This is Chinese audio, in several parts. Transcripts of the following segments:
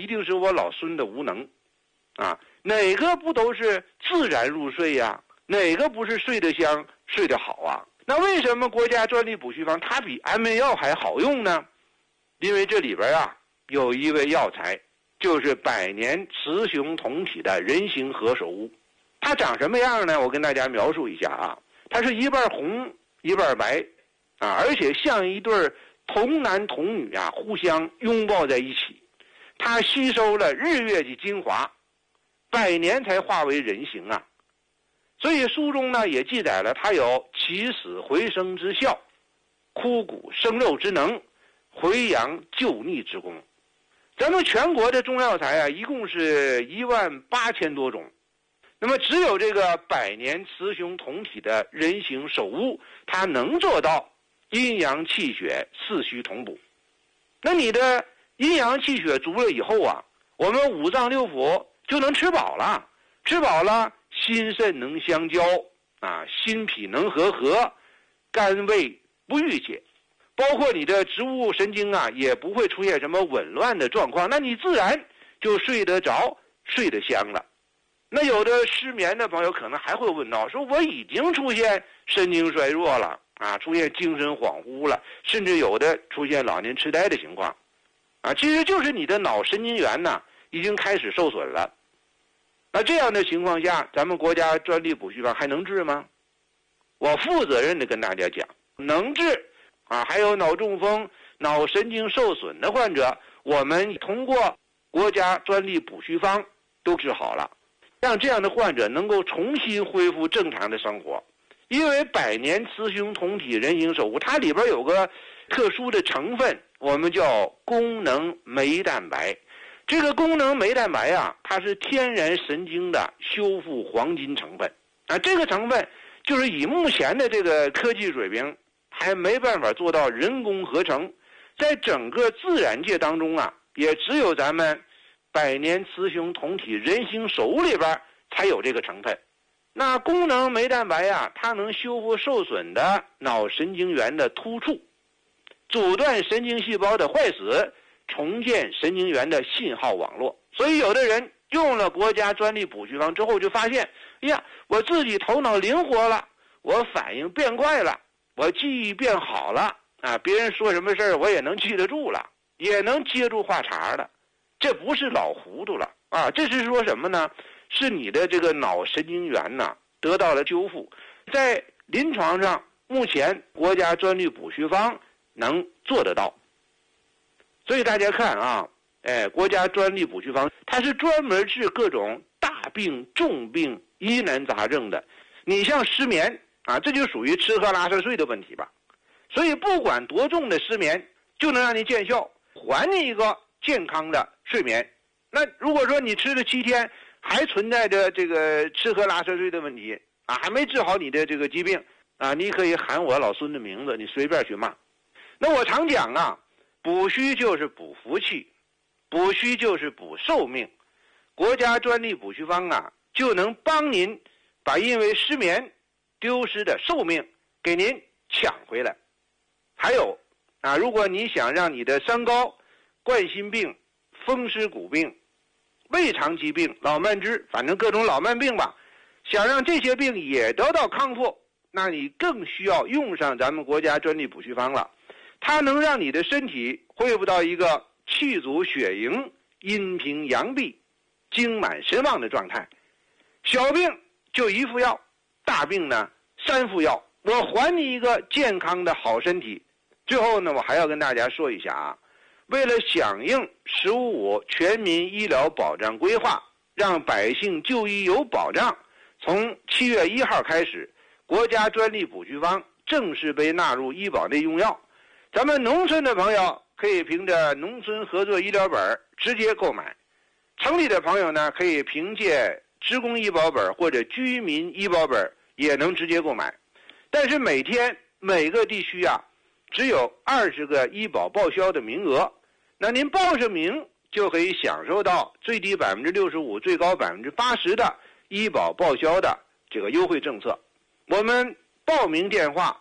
一定是我老孙的无能啊！哪个不都是自然入睡呀？哪个不是睡得香、睡得好啊？那为什么国家专利补虚方它比安眠药还好用呢？因为这里边啊有一味药材，就是百年雌雄同体的人形何首乌。它长什么样呢？我跟大家描述一下啊，它是一半红一半白啊，而且像一对童男童女啊互相拥抱在一起。它吸收了日月的精华，百年才化为人形啊。所以书中呢也记载了它有起死回生之效，枯骨生肉之能，回阳救逆之功。咱们全国的中药材啊一共是18000多种，那么只有这个百年雌雄同体的人形首乌，它能做到阴阳气血四虚同补。那你的阴阳气血足了以后啊，我们五脏六腑就能吃饱了，吃饱了心肾能相交啊，心脾能和合，肝胃不郁结，包括你的植物神经啊也不会出现什么紊乱的状况，那你自然就睡得着睡得香了。那有的失眠的朋友可能还会问到，说我已经出现神经衰弱了啊，出现精神恍惚了，甚至有的出现老年痴呆的情况啊，其实就是你的脑神经元呢已经开始受损了。那这样的情况下，咱们国家专利补虚方还能治吗？我负责任的跟大家讲，能治啊！还有脑中风、脑神经受损的患者，我们通过国家专利补虚方都治好了，让这样的患者能够重新恢复正常的生活。因为百年雌雄同体人形首乌，它里边有个特殊的成分，我们叫功能酶蛋白。这个功能酶蛋白啊，它是天然神经的修复黄金成分啊。这个成分就是以目前的这个科技水平还没办法做到人工合成，在整个自然界当中啊，也只有咱们百年雌雄同体人形首乌里边才有这个成分。那功能酶蛋白啊，它能修复受损的脑神经元的突触，阻断神经细胞的坏死，重建神经元的信号网络。所以有的人用了国家专利补虚方之后就发现，哎呀，我自己头脑灵活了，我反应变快了，我记忆变好了啊，别人说什么事儿我也能记得住了，也能接住话茬了。这不是老糊涂了啊，这是说什么呢？是你的这个脑神经元呢得到了修复。在临床上目前国家专利补虚方能做得到。所以大家看啊，国家专利补虚方它是专门治各种大病重病疑难杂症的。你像失眠啊，这就属于吃喝拉撒睡的问题吧。所以不管多重的失眠就能让你见效，还你一个健康的睡眠。那如果说你吃了7天还存在着这个吃喝拉撒睡的问题啊，还没治好你的这个疾病啊，你可以喊我老孙的名字，你随便去骂。那我常讲啊，补虚就是补福气，补虚就是补寿命。国家专利补虚方啊，就能帮您把因为失眠丢失的寿命给您抢回来。还有啊，如果你想让你的三高、冠心病、风湿骨病、胃肠疾病、老慢支，反正各种老慢病吧，想让这些病也得到康复，那你更需要用上咱们国家专利补虚方了。它能让你的身体恢复到一个气足血盈、阴平阳闭、精满神旺的状态。小病就1副药，大病呢3副药，我还你一个健康的好身体。最后呢，我还要跟大家说一下啊，为了响应“15+5”全民医疗保障规划，让百姓就医有保障，从7月1号开始，国家专利补虚方正式被纳入医保内用药。咱们农村的朋友可以凭着农村合作医疗本直接购买，城里的朋友呢可以凭借职工医保本或者居民医保本也能直接购买。但是每天每个地区啊只有20个医保报销的名额，那您报上名就可以享受到最低65%、最高80%的医保报销的这个优惠政策。我们报名电话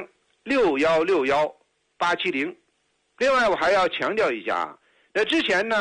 400-6161-870。另外我还要强调一下啊，那之前呢